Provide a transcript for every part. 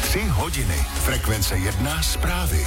3 hodiny. Frekvence 1 zprávy.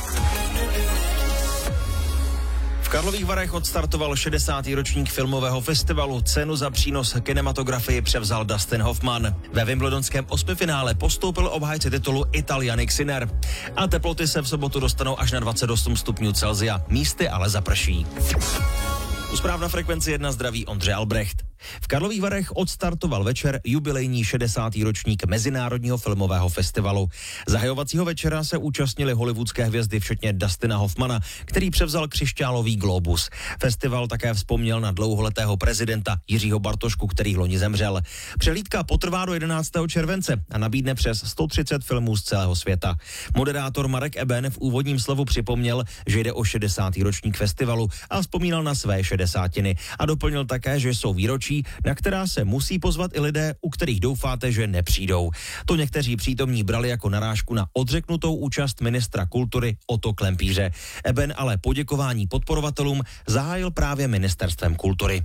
V Karlových Varech odstartoval 60. ročník filmového festivalu. Cenu za přínos kinematografii převzal Dustin Hoffman. Ve wimbledonském osmifinále postoupil obhájce titulu Ital Jannik Sinner. A teploty se v sobotu dostanou až na 28 stupňů Celsia. Místy ale zaprší. Zpráv na Frekvenci 1 zdraví Ondřej Albrecht. V Karlových Varech odstartoval večer jubilejní 60. ročník Mezinárodního filmového festivalu. Zahajovacího večera se účastnili hollywoodské hvězdy včetně Dustina Hoffmana, který převzal křišťálový glóbus. Festival také vzpomněl na dlouholetého prezidenta Jiřího Bartošku, který loni zemřel. Přehlídka potrvá do 11. července a nabídne přes 130 filmů z celého světa. Moderátor Marek Eben v úvodním slovu připomněl, že jde o 60. ročník festivalu a vzpomínal na své 60. a doplnil také, že jsou výročí, na která se musí pozvat i lidé, u kterých doufáte, že nepřijdou. To někteří přítomní brali jako narážku na odřeknutou účast ministra kultury Otto Klempíře. Eben ale poděkování podporovatelům zahájil právě ministerstvem kultury.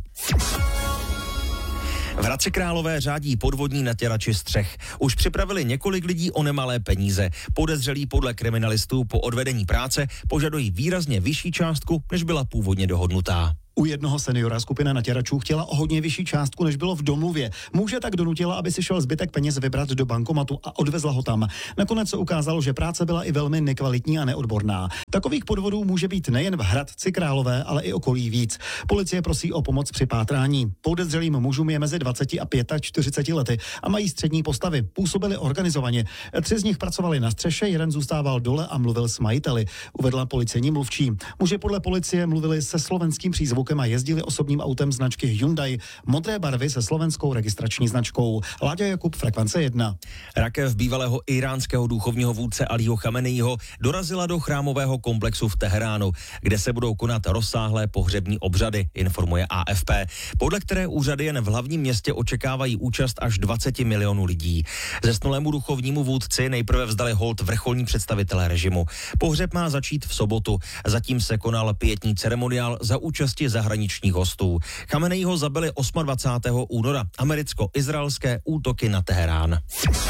V Hradci Králové řádí podvodní natěrači střech. Už připravili několik lidí o nemalé peníze. Podezřelí podle kriminalistů po odvedení práce požadují výrazně vyšší částku, než byla původně dohodnutá. U jednoho seniora skupina natěračů chtěla o hodně vyšší částku, než bylo v domluvě. Muže tak donutila, aby si šel zbytek peněz vybrat do bankomatu a odvezla ho tam. Nakonec se ukázalo, že práce byla i velmi nekvalitní a neodborná. Takových podvodů může být nejen v Hradci Králové, ale i okolí víc. Policie prosí o pomoc při pátrání. Podezřelým mužům je mezi 20 a 45 lety a mají střední postavy. Působili organizovaně. 3 z nich pracovali na střeše, jeden zůstával dole a mluvil s majiteli, uvedla policejní mluvčí. Muži podle policie mluvili se slovenským přízvukem a jezdili osobním autem značky Hyundai, modré barvy se slovenskou registrační značkou. Láďa Jakub, Frekvence 1. Rakev bývalého iránského duchovního vůdce Alího Chameneího dorazila do chrámového komplexu v Teheránu, kde se budou konat rozsáhlé pohřební obřady, informuje AFP, podle které úřady jen v hlavním městě očekávají účast až 20 milionů lidí. Zesnulému duchovnímu vůdci nejprve vzdali hold vrcholní představitelé režimu. Pohřeb má začít v sobotu. Zatím se konal pietní ceremoniál za účasti zahraničních hostů. Chameneího zabili 28. února americko-izraelské útoky na Teherán.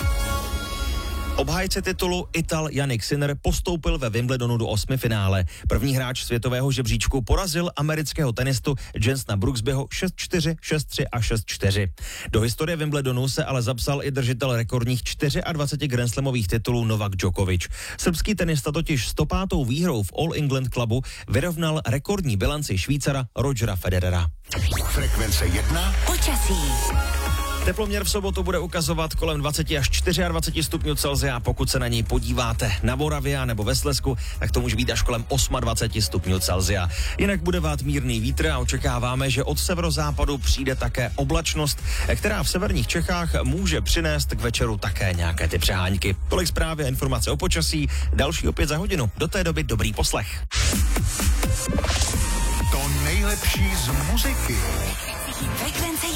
Obhájce titulu Ital Jannik Sinner postoupil ve Wimbledonu do osmifinále. První hráč světového žebříčku porazil amerického tenistu Jensena Brooksbyho 6-4, 6-3 a 6-4. Do historie Wimbledonu se ale zapsal i držitel rekordních 24 grandslamových titulů Novak Djokovic. Srbský tenista totiž 105. výhrou v All England Clubu vyrovnal rekordní bilanci Švýcara Rogera Federera. Frekvence 1. Počasí. Teploměr v sobotu bude ukazovat kolem 20 až 24 stupňů Celsia. Pokud se na něj podíváte na Moravě nebo ve Slezsku, tak to může být až kolem 28 stupňů Celsia. Jinak bude vát mírný vítr a očekáváme, že od severozápadu přijde také oblačnost, která v severních Čechách může přinést k večeru také nějaké ty přehánky. Tolik zprávy a informace o počasí, další opět za hodinu. Do té doby dobrý poslech. To nejlepší z muziky. Frekvence